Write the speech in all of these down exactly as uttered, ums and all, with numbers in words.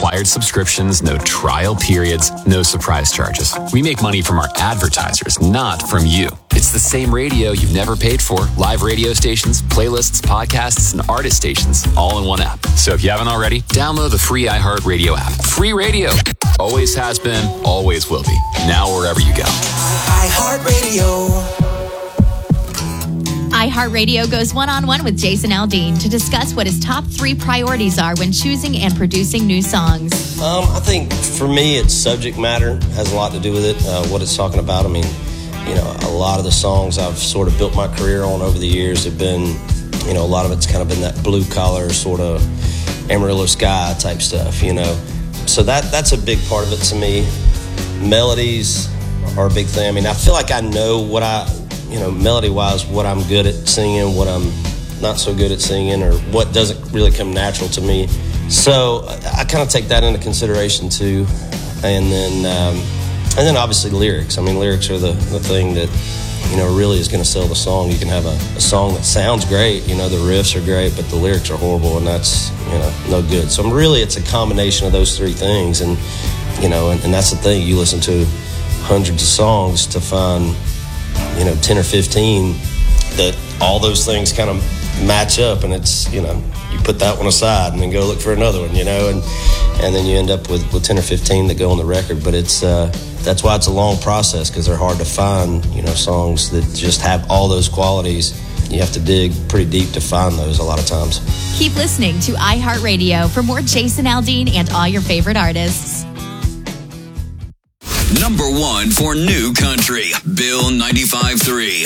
required subscriptions, no trial periods, no surprise charges. We make money from our advertisers, not from you. It's the same radio you've never paid for. Live radio stations, playlists, podcasts, and artist stations all in one app. So if you haven't already, download the free iHeartRadio app. Free radio. Always has been, always will be. Now wherever you go. iHeartRadio. iHeartRadio goes one-on-one with Jason Aldean to discuss what his top three priorities are when choosing and producing new songs. Um, I think for me, it's subject matter. Has a lot to do with it, uh, what it's talking about. I mean, you know, a lot of the songs I've sort of built my career on over the years have been, you know, a lot of it's kind of been that blue-collar sort of Amarillo Sky type stuff, you know. So that that's a big part of it to me. Melodies are a big thing. I mean, I feel like I know what I... you know, melody-wise, what I'm good at singing, what I'm not so good at singing, or what doesn't really come natural to me. So I kind of take that into consideration too. And then, um, and then obviously lyrics. I mean, lyrics are the, the thing that, you know, really is going to sell the song. You can have a, a song that sounds great, you know, the riffs are great, but the lyrics are horrible, and that's, you know, no good. So really, it's a combination of those three things. And, you know, and, and that's the thing. You listen to hundreds of songs to find, you know, ten or fifteen that all those things kind of match up, and it's, you know, you put that one aside and then go look for another one, you know, and and then you end up with, with ten or fifteen that go on the record. But it's uh, that's why it's a long process, because they're hard to find, you know, songs that just have all those qualities. You have to dig pretty deep to find those a lot of times. Keep listening to iHeartRadio for more Jason Aldean and all your favorite artists. Number one for new country, Bill ninety-five point three.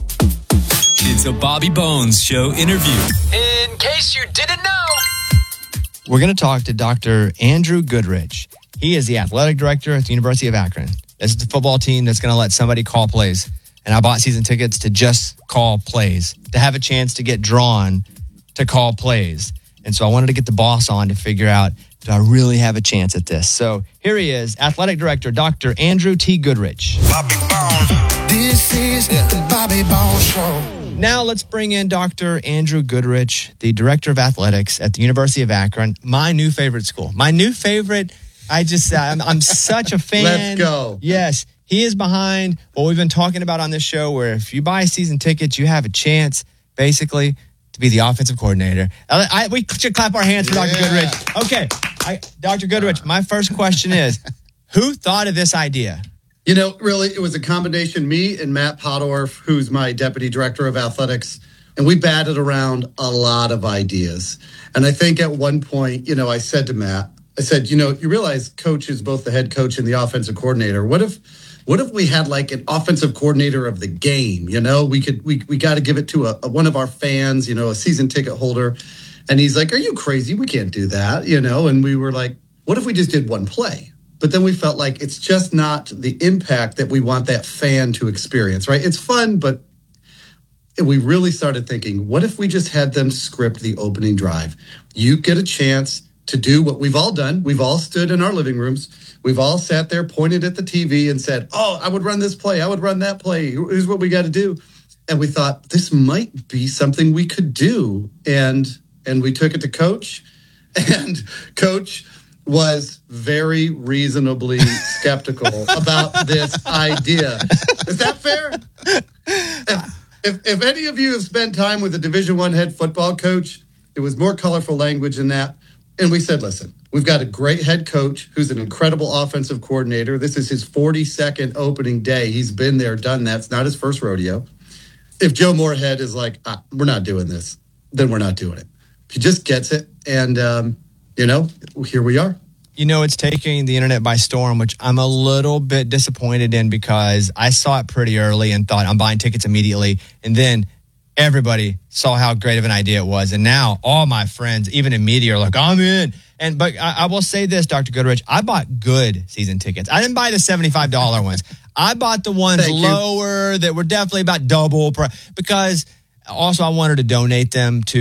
It's a Bobby Bones Show interview. In case you didn't know. We're going to talk to Doctor Andrew Goodrich. He is the athletic director at the University of Akron. This is the football team that's going to let somebody call plays. And I bought season tickets to just call plays, to have a chance to get drawn to call plays. And so I wanted to get the boss on to figure out, do I really have a chance at this? So here he is, athletic director, Doctor Andrew T. Goodrich. Bobby Bones. This is the Bobby Bones Show. Now let's bring in Doctor Andrew Goodrich, the director of athletics at the University of Akron, my new favorite school. My new favorite, I just, I'm, I'm such a fan. Let's go. Yes, he is behind what we've been talking about on this show, where if you buy season tickets, you have a chance, basically, to be the offensive coordinator. I, I, we should clap our hands for yeah. Doctor Goodrich. Okay, I, Doctor Goodrich, my first question is, who thought of this idea? You know, really, it was a combination, me and Matt Podorf, who's my deputy director of athletics, and we batted around a lot of ideas. And I think at one point, you know, I said to Matt, I said, you know, you realize coach is both the head coach and the offensive coordinator. What if what if we had like an offensive coordinator of the game? You know, we could we we got to give it to a, a one of our fans, you know, a season ticket holder. And he's like, are you crazy? We can't do that, you know? And we were like, what if we just did one play? But then we felt like it's just not the impact that we want that fan to experience, right? It's fun, but we really started thinking, what if we just had them script the opening drive? You get a chance to do what we've all done. We've all stood in our living rooms. We've all sat there, pointed at the T V and said, oh, I would run this play. I would run that play. Here's what we got to do. And we thought this might be something we could do. And, and we took it to Coach, and Coach was very reasonably skeptical about this idea. Is that fair? If, if, if any of you have spent time with a Division One head football coach, it was more colorful language than that. And we said, listen, we've got a great head coach who's an incredible offensive coordinator. This is his forty-second opening day. He's been there, done that. It's not his first rodeo. If Joe Moorhead is like, ah, we're not doing this, then we're not doing it. He just gets it. And, um, you know, here we are. You know, it's taking the internet by storm, which I'm a little bit disappointed in, because I saw it pretty early and thought I'm buying tickets immediately. And then everybody saw how great of an idea it was. And now all my friends, even in media, are like, I'm in. And But I, I will say this, Doctor Goodrich, I bought good season tickets. I didn't buy the seventy-five dollars ones. I bought the ones Thank lower you. that were definitely about double. Because also I wanted to donate them to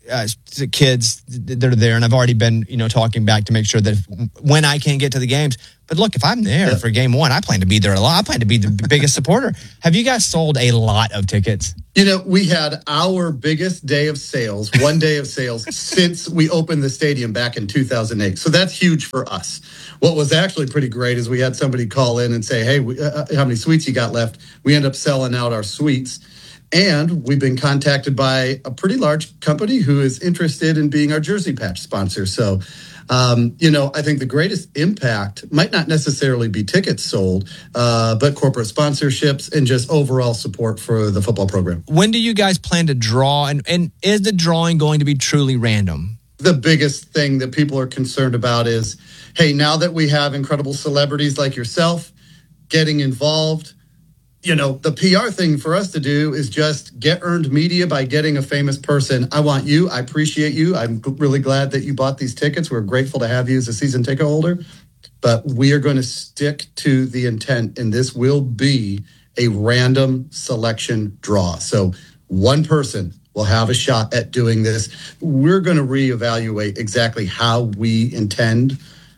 uh, kids that are there, and I've already been, you know, talking back to make sure that when I can get to the games. But look, if I'm there yeah. for game one, I plan to be there a lot. I plan to be the biggest supporter. Have you guys sold a lot of tickets? You know, we had our biggest day of sales, one day of sales, since we opened the stadium back in two thousand eight. So that's huge for us. What was actually pretty great is we had somebody call in and say, hey, we, uh, how many suites you got left? We end up selling out our suites. And we've been contacted by a pretty large company who is interested in being our jersey patch sponsor. So, um, you know, I think the greatest impact might not necessarily be tickets sold, uh, but corporate sponsorships and just overall support for the football program. When do you guys plan to draw? And, and is the drawing going to be truly random? The biggest thing that people are concerned about is, hey, now that we have incredible celebrities like yourself getting involved, you know, the P R thing for us to do is just get earned media by getting a famous person. I want you. I appreciate you. I'm really glad that you bought these tickets. We're grateful to have you as a season ticket holder. But we are going to stick to the intent, and this will be a random selection draw. So one person will have a shot at doing this. We're going to reevaluate exactly how we intend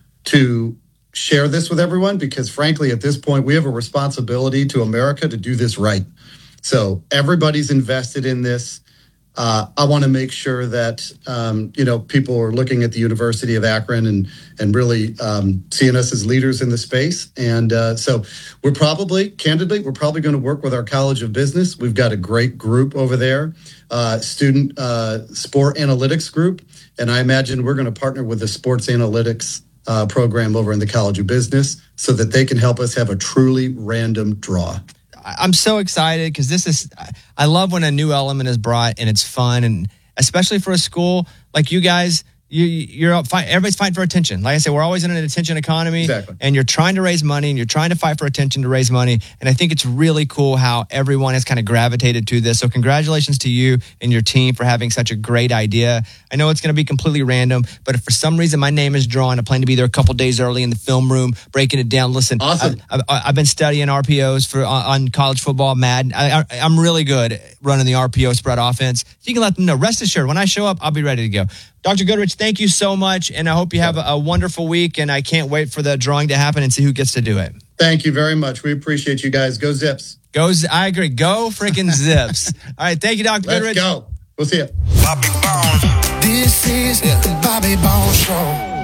to share this with everyone, because frankly, at this point, we have a responsibility to America to do this right. So everybody's invested in this. Uh, I want to make sure that, um, you know, people are looking at the University of Akron and, and really um, seeing us as leaders in the space. And uh, so we're probably, candidly, we're probably going to work with our College of Business. We've got a great group over there, uh, student uh, sport analytics group. And I imagine we're going to partner with the sports analytics Uh, program over in the College of Business so that they can help us have a truly random draw. I'm so excited because this is, I love when a new element is brought and it's fun, and especially for a school like you guys, you, you're up fight, everybody's fighting for attention. Like I said, we're always in an attention economy, exactly. And you're trying to raise money and you're trying to fight for attention to raise money. And I think it's really cool how everyone has kind of gravitated to this. So congratulations to you and your team for having such a great idea. I know it's going to be completely random, but if for some reason my name is drawn, I plan to be there a couple days early in the film room, breaking it down. Listen, awesome. I, I, I've been studying R P Os for on, on college football, Madden. I, I, I'm really good at running the R P O spread offense. So you can let them know. Rest assured, when I show up, I'll be ready to go. Doctor Goodrich, thank you so much, and I hope you have a, a wonderful week, and I can't wait for the drawing to happen and see who gets to do it. Thank you very much. We appreciate you guys. Go Zips. Go, I agree. Go freaking Zips. All right, thank you, Doctor Let's Goodrich. Let's go. We'll see you. Bobby Bones. This is the Bobby Bones Show.